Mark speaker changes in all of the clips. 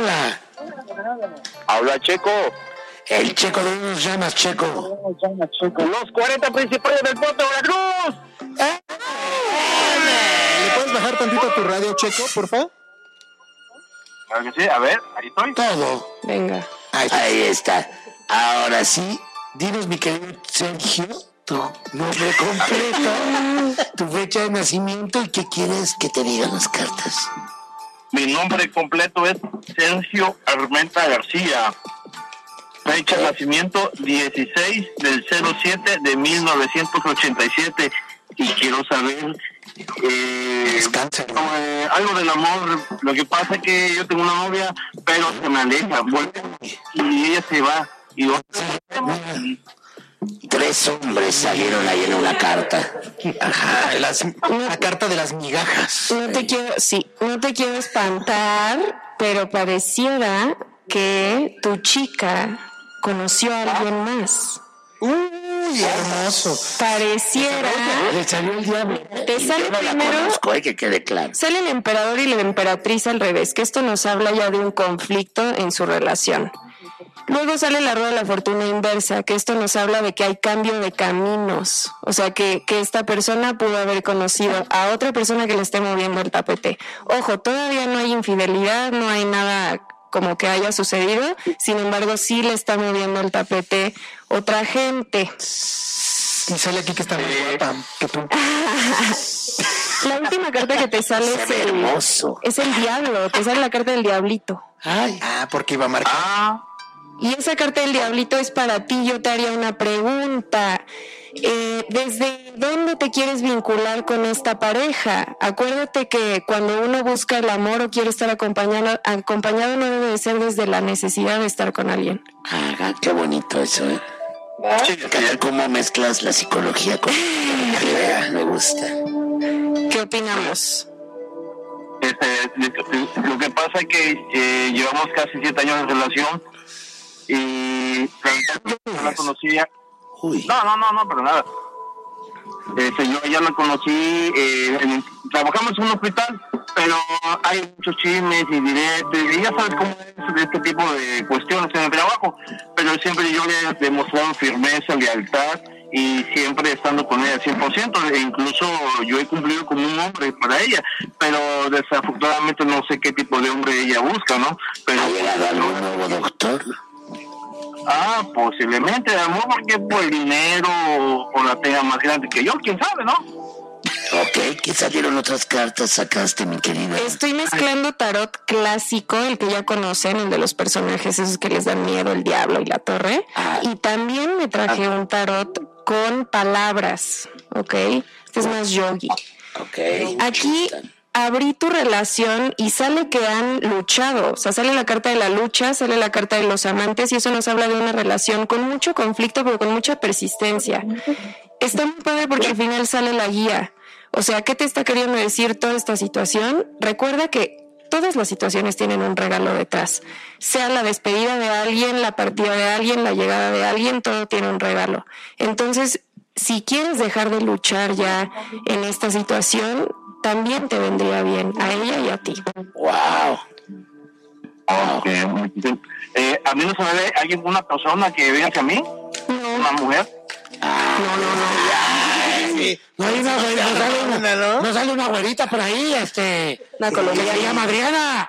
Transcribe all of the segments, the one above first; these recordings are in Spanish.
Speaker 1: habla?
Speaker 2: Habla Checo.
Speaker 1: El Checo, ¿de dónde nos llamas, Checo?
Speaker 2: Los 40 principales del puerto de Veracruz.
Speaker 3: ¿Le puedes bajar tantito a tu radio, Checo, por favor?
Speaker 2: Claro que sí, a ver, ahí estoy.
Speaker 1: Todo.
Speaker 4: Venga.
Speaker 1: Ahí está. Ahora sí, dinos, mi querido Sergio, tu nombre completo, tu fecha de nacimiento y qué quieres que te digan las cartas.
Speaker 2: Mi nombre completo es Sergio Armenta García. Fecha de nacimiento 16 del 07 de 1987. Y quiero saber algo del amor. Lo que pasa es que yo tengo una novia, pero se me aleja, vuelve y ella se va. Y yo,
Speaker 1: 3 hombres salieron ahí en una carta.
Speaker 3: Ajá, la carta de las migajas.
Speaker 4: No te quiero espantar, pero pareciera que tu chica conoció a alguien más.
Speaker 3: Uy, hermoso.
Speaker 4: Pareciera.
Speaker 1: Le salió el diablo.
Speaker 4: Te sale
Speaker 1: yo no
Speaker 4: primero.
Speaker 1: La conozco, que quede claro.
Speaker 4: Sale el emperador y la emperatriz al revés, que esto nos habla ya de un conflicto en su relación. Luego sale la rueda de la fortuna inversa, que esto nos habla de que hay cambio de caminos. O sea, que esta persona pudo haber conocido a otra persona que le esté moviendo el tapete. Ojo, todavía no hay infidelidad, no hay nada como que haya sucedido. Sin embargo, sí le está moviendo el tapete otra gente.
Speaker 3: Y sale aquí que está muy guapa. Que tú.
Speaker 4: La última carta que te sale es el diablo. Te sale la carta del diablito.
Speaker 1: Ay.
Speaker 3: Porque iba a marcar.
Speaker 4: Y esa carta del diablito es para ti. Yo te haría una pregunta. ¿Desde dónde te quieres vincular con esta pareja? Acuérdate que cuando uno busca el amor o quiere estar acompañado no debe de ser desde la necesidad de estar con alguien.
Speaker 1: Qué bonito eso, ¿eh? ¿Cómo mezclas la psicología con la idea? Me gusta.
Speaker 4: ¿Qué opinamos?
Speaker 2: Lo que pasa es que llevamos casi 7 años de relación y yo la conocía.
Speaker 1: Uy.
Speaker 2: No, pero nada. Yo ya la conocí, trabajamos en un hospital, pero hay muchos chismes y directos, y ya sabes cómo es de este tipo de cuestiones en el trabajo, pero siempre yo le he demostrado firmeza, lealtad, y siempre estando con ella al 100%, e incluso yo he cumplido como un hombre para ella, pero desafortunadamente no sé qué tipo de hombre ella busca, ¿no? Pero
Speaker 1: ¿ha llegado algún nuevo doctor?
Speaker 2: Posiblemente, amor, porque por el dinero o la tenga más grande que yo, quién sabe, ¿no?
Speaker 1: Ok, ¿qué salieron otras cartas sacaste, mi querida?
Speaker 4: Estoy mezclando tarot clásico, el que ya conocen, el de los personajes esos que les dan miedo, el diablo y la torre. Y también me traje un tarot con palabras, ¿ok? Este es más yogi.
Speaker 1: Ok.
Speaker 4: Aquí abrí tu relación y sale que han luchado. O sea, sale la carta de la lucha, sale la carta de los amantes y eso nos habla de una relación con mucho conflicto, pero con mucha persistencia. Está muy padre porque al final sale la guía. O sea, ¿qué te está queriendo decir toda esta situación? Recuerda que todas las situaciones tienen un regalo detrás. Sea la despedida de alguien, la partida de alguien, la llegada de alguien, todo tiene un regalo. Entonces, si quieres dejar de luchar ya en esta situación, también te vendría bien a ella y a ti.
Speaker 1: Wow.
Speaker 2: A mí no se me ve alguien, una persona que venga hacia mí, una mujer.
Speaker 1: No hay una güerita, no sale una güerita por ahí,
Speaker 4: la colombiana.
Speaker 1: Se llama Adriana.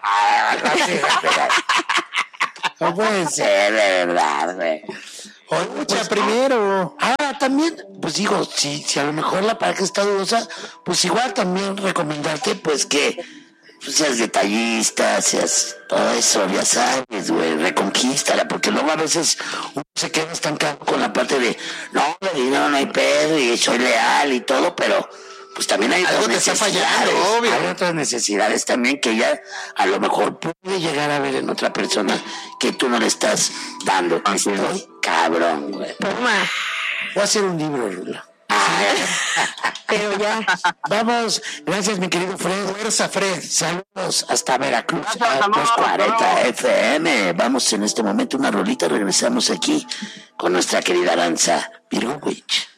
Speaker 1: No puede ser, de verdad, güey.
Speaker 3: Pues, primero.
Speaker 1: También, pues digo, si a lo mejor la pareja está dudosa, pues igual también recomendarte, pues que seas detallista, seas todo eso, ya sabes, güey, reconquístala, porque luego a veces uno se queda estancado con la parte de, no, de dinero no hay pedo y soy leal y todo, pero pues también hay
Speaker 3: algo
Speaker 1: otras
Speaker 3: te está fallando,
Speaker 1: necesidades,
Speaker 3: obvio.
Speaker 1: hay otras necesidades también que ella a lo mejor puede llegar a ver en otra persona que tú no le estás dando. Estoy cabrón, güey.
Speaker 4: Toma.
Speaker 1: Voy a hacer un libro, Rulo.
Speaker 4: Pero ya.
Speaker 1: Vamos, gracias mi querido Fred.
Speaker 3: Fuerza, Fred.
Speaker 1: Saludos hasta Veracruz,
Speaker 2: Gracias,
Speaker 1: a los 40 FM. Vamos en este momento una rolita, regresamos aquí con nuestra querida Aranza Virgo Witch.